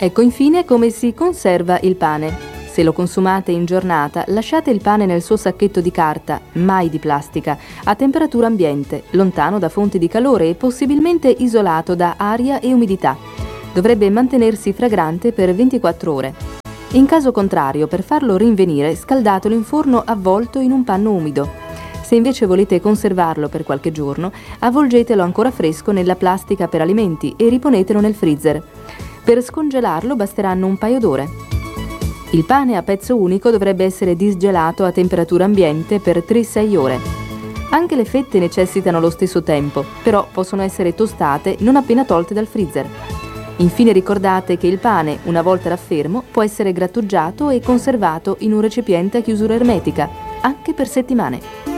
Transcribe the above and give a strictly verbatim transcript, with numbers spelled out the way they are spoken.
Ecco infine come si conserva il pane. Se lo consumate in giornata, lasciate il pane nel suo sacchetto di carta, mai di plastica, a temperatura ambiente, lontano da fonti di calore e possibilmente isolato da aria e umidità. Dovrebbe mantenersi fragrante per ventiquattro ore. In caso contrario, per farlo rinvenire, scaldatelo in forno avvolto in un panno umido. Se invece volete conservarlo per qualche giorno, avvolgetelo ancora fresco nella plastica per alimenti e riponetelo nel freezer. Per scongelarlo basteranno un paio d'ore. Il pane a pezzo unico dovrebbe essere disgelato a temperatura ambiente per tre sei ore. Anche le fette necessitano lo stesso tempo, però possono essere tostate non appena tolte dal freezer. Infine ricordate che il pane, una volta raffermo, può essere grattugiato e conservato in un recipiente a chiusura ermetica, anche per settimane.